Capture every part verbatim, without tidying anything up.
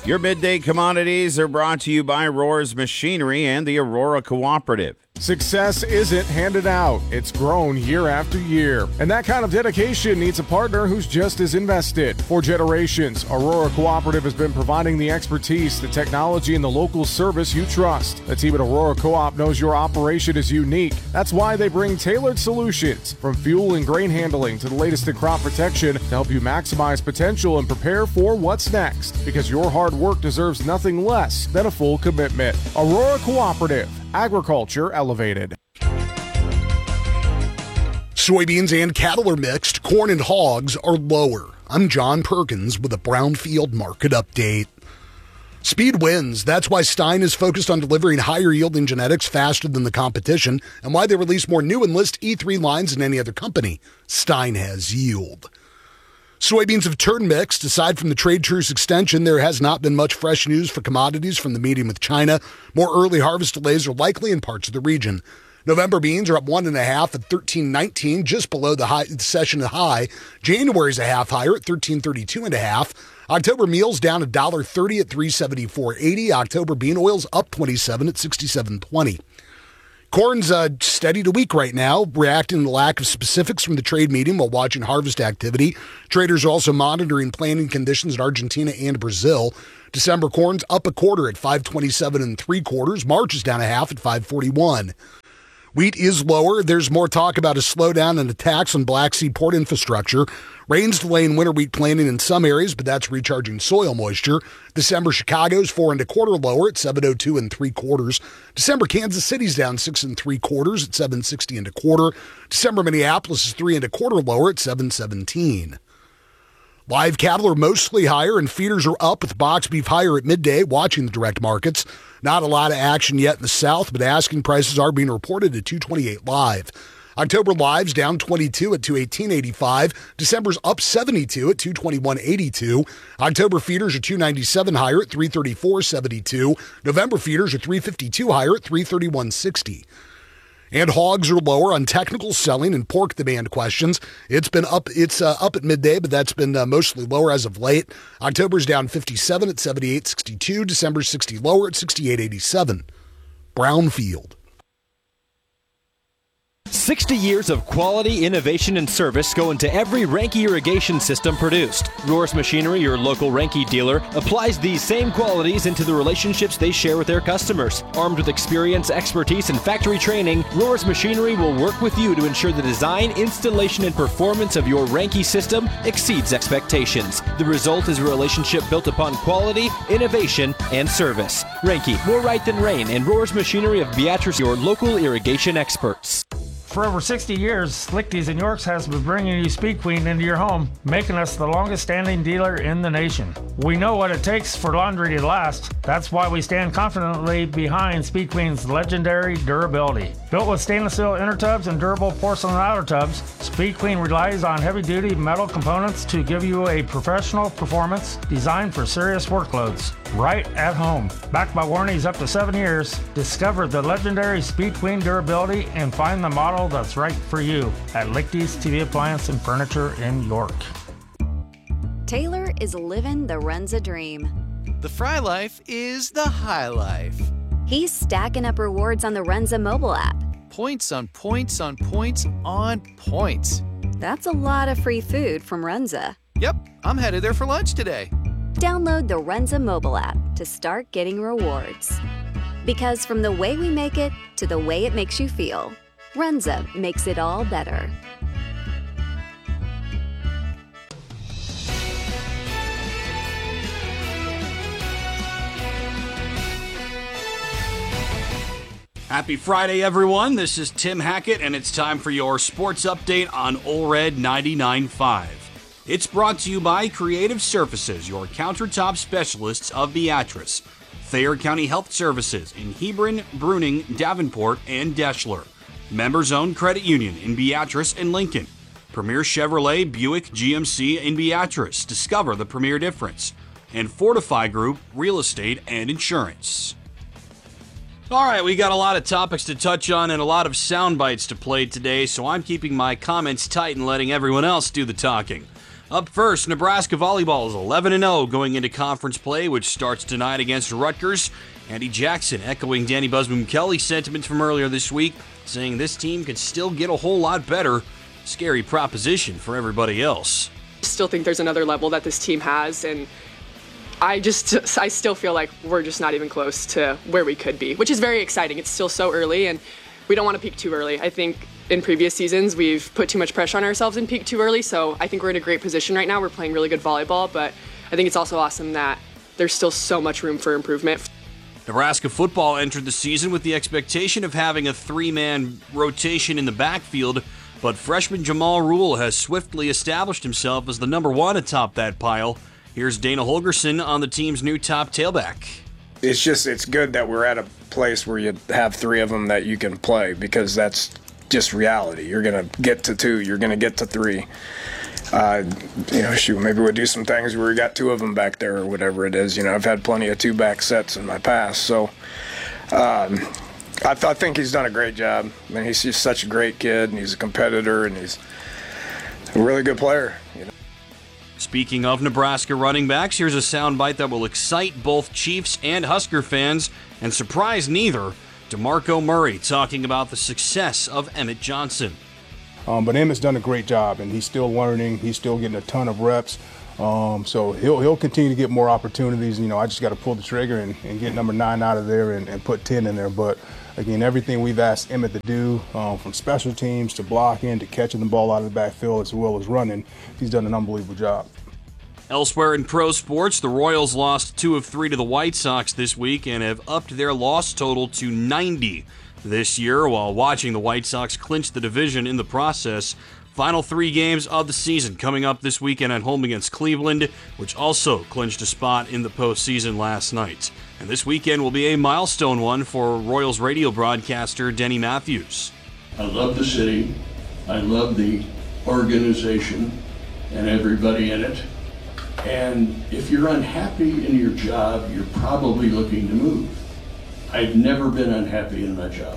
Your midday commodities are brought to you by Roars Machinery and the Aurora Cooperative. Success isn't handed out. It's grown year after year. And that kind of dedication needs a partner who's just as invested. For generations, Aurora Cooperative has been providing the expertise, the technology, and the local service you trust. The team at Aurora Co-op knows your operation is unique. That's why they bring tailored solutions, from fuel and grain handling to the latest in crop protection, to help you maximize potential and prepare for what's next. Because your hard work deserves nothing less than a full commitment. Aurora Cooperative. Agriculture elevated. Soybeans and cattle are mixed. Corn and hogs are lower. I'm John Perkins with a Brownfield market update. Speed wins. That's why Stein is focused on delivering higher yielding genetics faster than the competition, and why they release more new Enlist E three lines than any other company. Stein has yield. Soybeans have turned mixed. Aside from the trade truce extension, there has not been much fresh news for commodities from the meeting with China. More early harvest delays are likely in parts of the region. November beans are up one and a half at thirteen nineteen, just below the high, session high. January's a half higher at thirteen thirty-two and a half. October meals down one dollar thirty at three seventy-four eighty. October bean oils up twenty-seven at sixty-seven twenty. Corn's uh, steady to weak right now, reacting to the lack of specifics from the trade meeting while watching harvest activity. Traders are also monitoring planting conditions in Argentina and Brazil. December corn's up a quarter at five twenty-seven and three quarters. March is down a half at five forty-one. Wheat is lower. There's more talk about a slowdown and attacks on Black Sea port infrastructure. Rain's delaying winter wheat planting in some areas, but that's recharging soil moisture. December Chicago's four and a quarter lower at seven oh two and three quarters. December Kansas City's down six and three quarters at seven sixty and a quarter. December Minneapolis is three and a quarter lower at seven seventeen. Live cattle are mostly higher and feeders are up with box beef higher at midday, watching the direct markets. Not a lot of action yet in the South, but asking prices are being reported at two twenty-eight live. October live's down twenty-two at two eighteen eighty-five. December's up seventy-two at two twenty-one eighty-two. October feeders are two ninety-seven higher at three thirty-four seventy-two. November feeders are three fifty-two higher at three thirty-one sixty. And hogs are lower on technical selling and pork demand questions. It's been up It's uh, up at midday, but that's been uh, mostly lower as of late. October's down fifty-seven at seventy-eight sixty-two. December's sixty lower at sixty-eight eighty-seven. Brownfield. sixty years of quality, innovation, and service go into every Ranke irrigation system produced. Roars Machinery, your local Ranke dealer, applies these same qualities into the relationships they share with their customers. Armed with experience, expertise, and factory training, Roars Machinery will work with you to ensure the design, installation, and performance of your Ranke system exceeds expectations. The result is a relationship built upon quality, innovation, and service. Ranke, more right than rain, and Roars Machinery of Beatrice, your local irrigation experts. For over sixty years, Lichty's in Yorks has been bringing you Speed Queen into your home, making us the longest standing dealer in the nation. We know what it takes for laundry to last. That's why we stand confidently behind Speed Queen's legendary durability. Built with stainless steel inner tubs and durable porcelain outer tubs, Speed Queen relies on heavy-duty metal components to give you a professional performance designed for serious workloads. Right at home. Backed by warranties up to seven years, discover the legendary Speed Queen durability and find the model that's right for you at Lichty's T V Appliance and Furniture in York. Taylor is living the Runza dream. The Fry Life is the high life. He's stacking up rewards on the Runza mobile app. Points on points on points on points. That's a lot of free food from Runza. Yep, I'm headed there for lunch today. Download the Runza mobile app to start getting rewards. Because from the way we make it to the way it makes you feel, Runza makes it all better. Happy Friday, everyone. This is Tim Hackett, and it's time for your sports update on O R E D ninety-nine point five. It's brought to you by Creative Surfaces, your countertop specialists of Beatrice. Thayer County Health Services in Hebron, Bruning, Davenport, and Deschler. Members-owned credit union in Beatrice and Lincoln. Premier Chevrolet Buick G M C in Beatrice. Discover the premier difference. And Fortify Group Real Estate and Insurance. All right, we got a lot of topics to touch on and a lot of sound bites to play today, so I'm keeping my comments tight and letting everyone else do the talking. Up first, Nebraska volleyball is eleven and oh going into conference play, which starts tonight against Rutgers. Andy Jackson echoing Danny Busboom Kelly's sentiments from earlier this week, saying this team could still get a whole lot better. Scary proposition for everybody else. Still think there's another level that this team has, and I just I still feel like we're just not even close to where we could be, which is very exciting. It's still so early, and we don't want to peak too early. I think in previous seasons we've put too much pressure on ourselves and peaked too early, so I think we're in a great position right now. We're playing really good volleyball, but I think it's also awesome that there's still so much room for improvement. Nebraska football entered the season with the expectation of having a three-man rotation in the backfield, but freshman Jamal Rule has swiftly established himself as the number one atop that pile. Here's Dana Holgerson on the team's new top tailback. It's just, it's good that we're at a place where you have three of them that you can play, because that's just reality. You're going to get to two, you're going to get to three. Uh, you know, shoot, maybe we'll do some things where we got two of them back there or whatever it is. You know, I've had plenty of two-back sets in my past, so um, I, th- I think he's done a great job. I mean, he's just such a great kid, and he's a competitor, and he's a really good player. You know? Speaking of Nebraska running backs, here's a soundbite that will excite both Chiefs and Husker fans and surprise neither. DeMarco Murray talking about the success of Emmett Johnson. Um, but Emmett's done a great job, and he's still learning. He's still getting a ton of reps. Um, so he'll he'll continue to get more opportunities. You know, I just got to pull the trigger and, and get number nine out of there and, and put ten in there. But, again, everything we've asked Emmett to do, um, from special teams to blocking to catching the ball out of the backfield as well as running, he's done an unbelievable job. Elsewhere in pro sports, the Royals lost two of three to the White Sox this week and have upped their loss total to ninety this year, while watching the White Sox clinch the division in the process. Final three games of the season coming up this weekend at home against Cleveland, which also clinched a spot in the postseason last night. And this weekend will be a milestone one for Royals radio broadcaster Denny Matthews. I love the city. I love the organization and everybody in it. And if you're unhappy in your job, you're probably looking to move. I've never been unhappy in my job,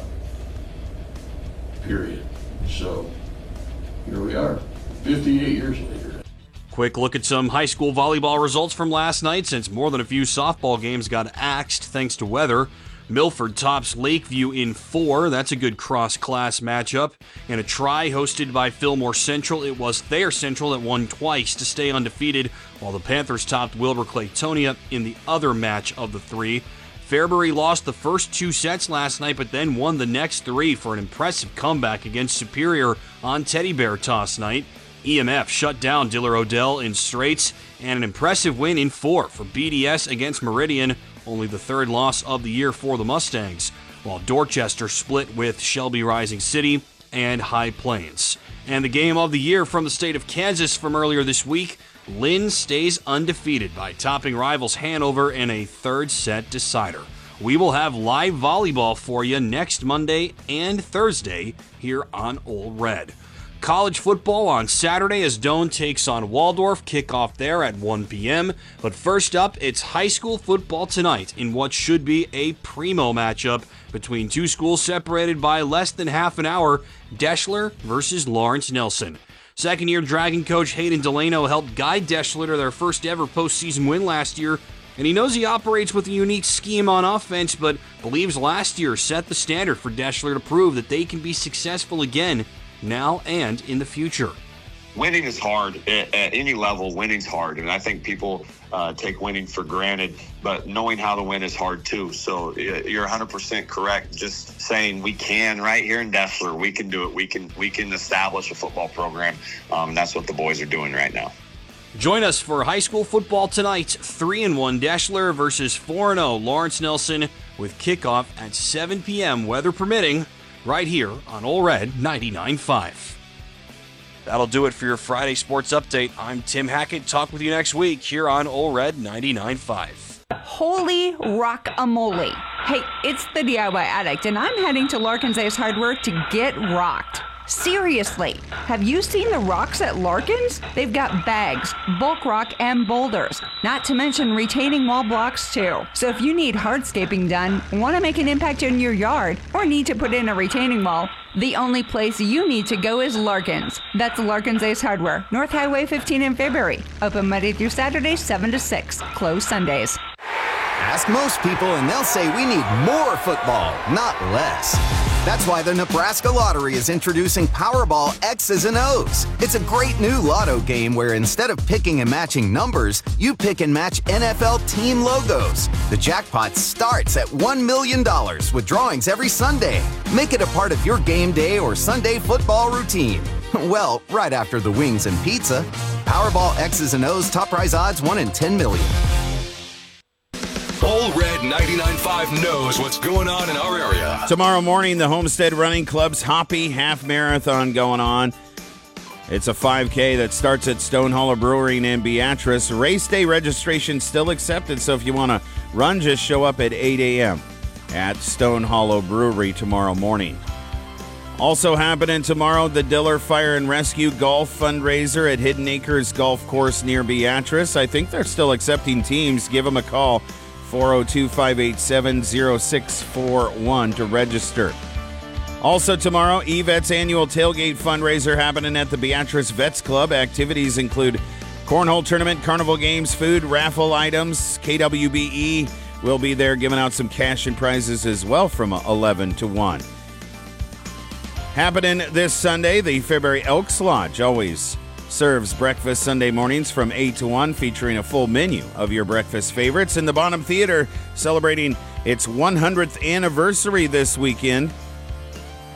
period. So here we are, fifty-eight years later. Quick look at some high school volleyball results from last night, since more than a few softball games got axed thanks to weather. Milford tops Lakeview in four. That's a good cross-class matchup. And a try hosted by Fillmore Central. It was Thayer Central that won twice to stay undefeated, while the Panthers topped Wilber-Claytonia in the other match of the three. Fairbury lost the first two sets last night, but then won the next three for an impressive comeback against Superior on Teddy Bear Toss night. E M F shut down Diller Odell in straights, and an impressive win in four for B D S against Meridian, only the third loss of the year for the Mustangs, while Dorchester split with Shelby Rising City and High Plains. And the game of the year from the state of Kansas from earlier this week, Lynn stays undefeated by topping rivals Hanover in a third set decider. We will have live volleyball for you next Monday and Thursday here on Ole Red. College football on Saturday as Doane takes on Waldorf, kickoff there at one p.m. But first up, it's high school football tonight in what should be a primo matchup between two schools separated by less than half an hour, Deschler versus Lawrence Nelson. Second-year Dragon coach Hayden Delano helped guide Deschler to their first ever postseason win last year, and he knows he operates with a unique scheme on offense, but believes last year set the standard for Deschler to prove that they can be successful again, now and in the future. Winning is hard. At, at any level, winning's hard, and I think people uh, take winning for granted, but knowing how to win is hard too. So you're one hundred percent correct. Just saying we can right here in Deschler, we can do it. We can we can establish a football program. Um, that's what the boys are doing right now. Join us for high school football tonight. three and one Deschler versus four and oh Lawrence Nelson, with kickoff at seven p.m. weather permitting, right here on Ole Red ninety-nine point five. That'll do it for your Friday Sports Update. I'm Tim Hackett. Talk with you next week here on Ole Red ninety-nine point five. Holy rock-a-mole. Hey, it's the D I Y Addict, and I'm heading to Larkin's Ace Hardware to get rocked. Seriously, have you seen the rocks at Larkins? They've got bags, bulk rock, and boulders, not to mention retaining wall blocks too. So if you need hardscaping done, want to make an impact in your yard, or need to put in a retaining wall, the only place you need to go is Larkins. That's Larkins Ace Hardware, North Highway fifteen in Fairbury. Open Monday through Saturday, seven to six. Closed Sundays. Ask most people and they'll say we need more football, not less. That's why the Nebraska Lottery is introducing Powerball X's and O's. It's a great new lotto game where instead of picking and matching numbers, you pick and match N F L team logos. The jackpot starts at one million dollars with drawings every Sunday. Make it a part of your game day or Sunday football routine. Well, right after the wings and pizza. Powerball X's and O's top prize odds one in ten million. Ole Red ninety-nine point five knows what's going on in our area. Tomorrow morning, the Homestead Running Club's Hoppy Half Marathon going on. It's a five K that starts at Stone Hollow Brewery in Beatrice. Race day registration still accepted, so if you want to run, just show up at eight a.m. at Stone Hollow Brewery tomorrow morning. Also happening tomorrow, the Diller Fire and Rescue Golf Fundraiser at Hidden Acres Golf Course near Beatrice. I think they're still accepting teams. Give them a call. four oh two, five eight seven, oh six four one to register. Also tomorrow, E-Vet's annual tailgate fundraiser happening at the Beatrice Vets Club. Activities include cornhole tournament, carnival games, food, raffle items. K W B E will be there giving out some cash and prizes as well from eleven to one. Happening this Sunday, the Fairbury Elks Lodge always serves breakfast Sunday mornings from eight to one, featuring a full menu of your breakfast favorites. And the Bonham Theater celebrating its one hundredth anniversary this weekend.